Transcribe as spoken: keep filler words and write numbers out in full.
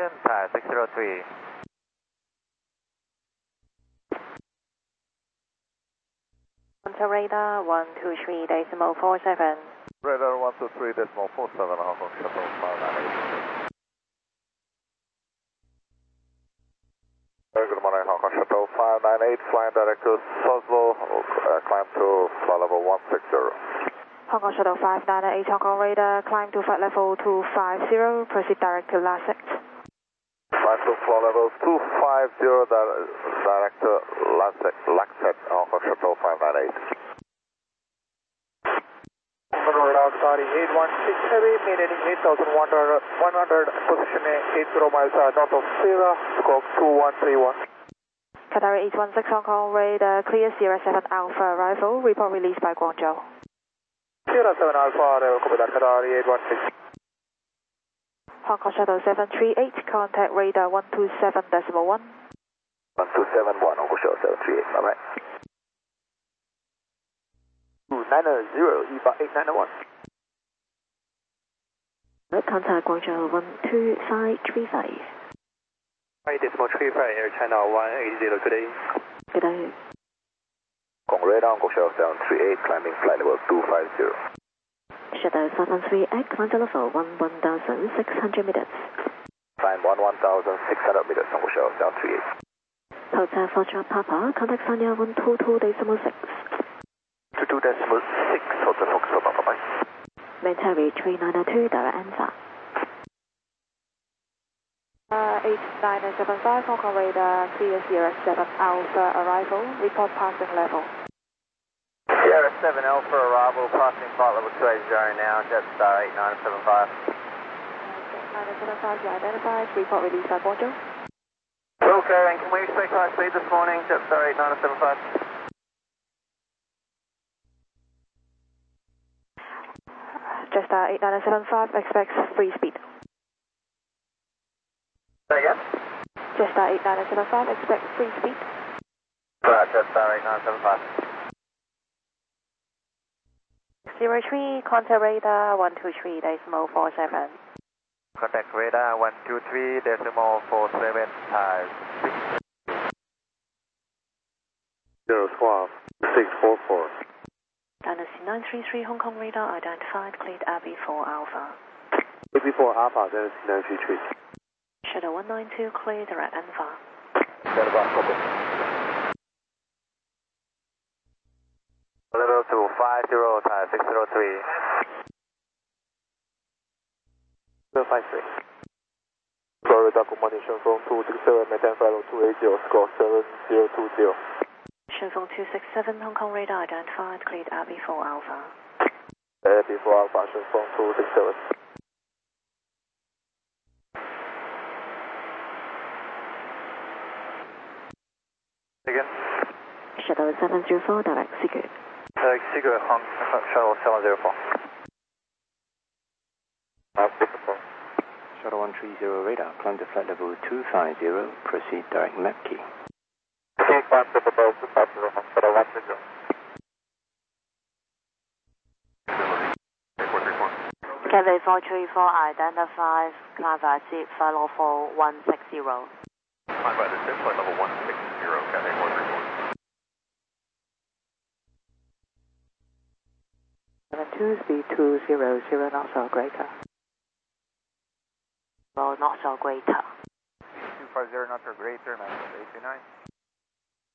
Houston, Thai six zero three. Hunter radar one two three decimal four seven. Radar one two three decimal four seven, Hong Kong Shuttle five nine eight. Good morning, Hong Kong Shuttle five nine eight, flying direct to Oslo, uh, climb to flight level one six zero. Hong Kong Shuttle five nine eight, Hong Kong radar, climb to flight level two five zero, proceed direct to Lasset. Climb to flight level two five zero, direct to Lasset, Lasset, Hong Kong Shuttle five nine eight. Radar, sorry, eight one six heavy, maintaining eight thousand one hundred, position eighty miles uh, north of Sierra, scope two one three one. Qatari eight one six Hong Kong radar, clear Sierra seven Alpha arrival, report released by Guangzhou. Sierra seven Alpha, copy that, Qatari eight one six. Hong Kong Shuttle seven three eight, contact radar one two seven decimal one. one two seven one, Hong Kong Shuttle seven three eight, bye bye. nine zero, E eight nine one. Contact Guangzhou one two five three five. Hi, decimal three five, Air China one eight zero, good day. Good day. Hong Kong radar, Hong Kong Shuttle seven three eight, climbing flight level two five zero. Shuttle seven three eight, climb to level one one thousand six hundred meters. Climb one one thousand six hundred meters, Hong Kong Shuttle seven three eight. Hotel Foxtrot Papa, contact Sanya one two two decimal six. two two decimal six, Hotel Foxtrot Papa, bye. Maintain reach three nine two, direct answer. Uh, eight nine seven five, Hong Kong radar, clear Sierra seven Alpha arrival, report passing level. Sierra seven Alpha arrival, passing flight level two eight zero now, Jetstar eight nine seven five. eight nine seven five, you identified, report released by Guangzhou. Okay, and can we expect high speed this morning, Jetstar eight nine seven five? Jetstar eight nine seven five expects free speed. Say again? Jetstar eight nine seven five expects free speed. Right, Jetstar eight nine seven five. zero three, contact radar one two three decimal four seven. Contact radar one two three decimal four seven, Thai zero twelve, six four four. Dynasty nine three three, Hong Kong radar identified, cleared A B four Alpha. A B four Alpha, Dynasty nine three three. Shuttle one nine two, clear direct Alpha. Stand by, copy. Level two five zero, Thai six zero three. zero five three. Florida, good morning, Shenzhou two six seven, maintain flight level two eight zero, score seven zero two zero. Shenzhou two six seven, Hong Kong radar identified, cleared A B four Alpha. A B four Alpha, Shenzhou two six seven. Again? Shuttle seven zero four, direct Sigu. Direct Sigu, Hong Shuttle seven zero four. Shuttle one three zero radar, climb to flight level two five zero, proceed direct map key. Okay, climb to level two five zero, Shuttle one three zero. Cathay four three four identified, climb by seat flight level one six zero. Climb by the ship, flight level one six zero, Cathay four three four. seven two, speed two zero zero knots or greater. Well, knots or greater. two five zero knots or greater, max eight two nine.